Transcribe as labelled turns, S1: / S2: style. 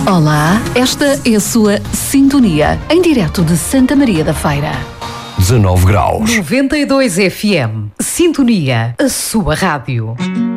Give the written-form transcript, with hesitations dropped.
S1: Olá, esta é a sua Sintonia, em direto de Santa Maria da Feira.
S2: 19 graus.
S3: 92 FM. Sintonia, a sua rádio.